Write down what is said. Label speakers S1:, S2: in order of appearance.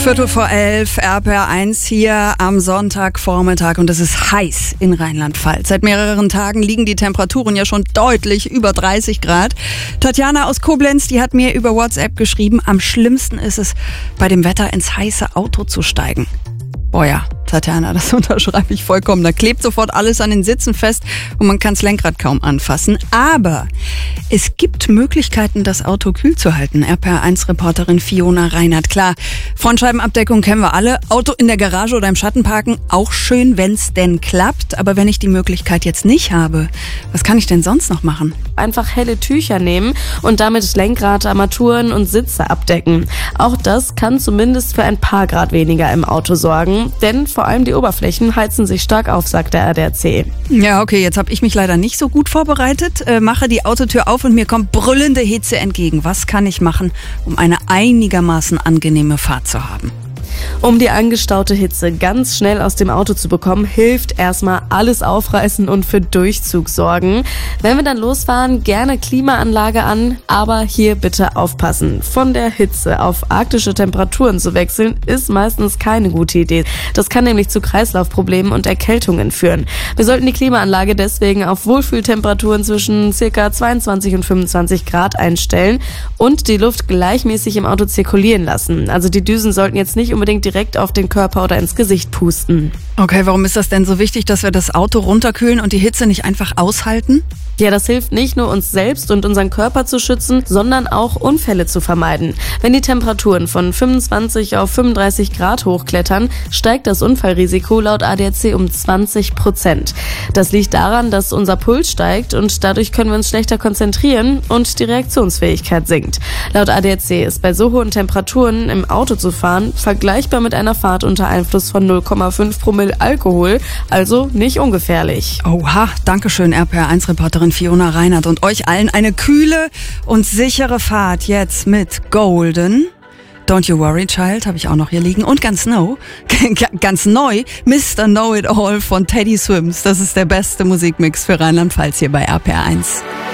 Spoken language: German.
S1: 11:15, RPR1 hier am Sonntagvormittag und es ist heiß in Rheinland-Pfalz. Seit mehreren Tagen liegen die Temperaturen ja schon deutlich über 30 Grad. Tatjana aus Koblenz, die hat mir über WhatsApp geschrieben, am schlimmsten ist es, bei dem Wetter ins heiße Auto zu steigen. Boah ja, Tatjana, das unterschreibe ich vollkommen. Da klebt sofort alles an den Sitzen fest und man kann das Lenkrad kaum anfassen. Aber es gibt Möglichkeiten, das Auto kühl zu halten. RPR1-Reporterin Fiona Reinhardt. Klar, Frontscheibenabdeckung kennen wir alle. Auto in der Garage oder im Schatten parken, auch schön, wenn es denn klappt. Aber wenn ich die Möglichkeit jetzt nicht habe, was kann ich denn sonst noch machen?
S2: Einfach helle Tücher nehmen und damit Lenkrad, Armaturen und Sitze abdecken. Auch das kann zumindest für ein paar Grad weniger im Auto sorgen, denn vor allem die Oberflächen heizen sich stark auf, sagt der ADAC.
S1: Ja, okay, jetzt habe ich mich leider nicht so gut vorbereitet. Mache die Autotür auf und mir kommt brüllende Hitze entgegen. Was kann ich machen, um eine einigermaßen angenehme Fahrt zu haben?
S2: Um die angestaute Hitze ganz schnell aus dem Auto zu bekommen, hilft erstmal alles aufreißen und für Durchzug sorgen. Wenn wir dann losfahren, gerne Klimaanlage an, aber hier bitte aufpassen. Von der Hitze auf arktische Temperaturen zu wechseln, ist meistens keine gute Idee. Das kann nämlich zu Kreislaufproblemen und Erkältungen führen. Wir sollten die Klimaanlage deswegen auf Wohlfühltemperaturen zwischen ca. 22 und 25 Grad einstellen und die Luft gleichmäßig im Auto zirkulieren lassen. Also die Düsen sollten jetzt nicht unbedingt direkt auf den Körper oder ins Gesicht pusten.
S1: Okay, warum ist das denn so wichtig, dass wir das Auto runterkühlen und die Hitze nicht einfach aushalten?
S2: Ja, das hilft nicht nur uns selbst und unseren Körper zu schützen, sondern auch Unfälle zu vermeiden. Wenn die Temperaturen von 25 auf 35 Grad hochklettern, steigt das Unfallrisiko laut ADAC um 20%. Das liegt daran, dass unser Puls steigt und dadurch können wir uns schlechter konzentrieren und die Reaktionsfähigkeit sinkt. Laut ADAC ist bei so hohen Temperaturen im Auto zu fahren vergleichbar mit einer Fahrt unter Einfluss von 0,5 Promille Alkohol, also nicht ungefährlich.
S1: Oha, dankeschön RPR1-Reporterin Fiona Reinhardt und euch allen eine kühle und sichere Fahrt jetzt mit Golden. Don't You Worry Child habe ich auch noch hier liegen und ganz neu, Mr. Know It All von Teddy Swims. Das ist der beste Musikmix für Rheinland-Pfalz hier bei RPR1.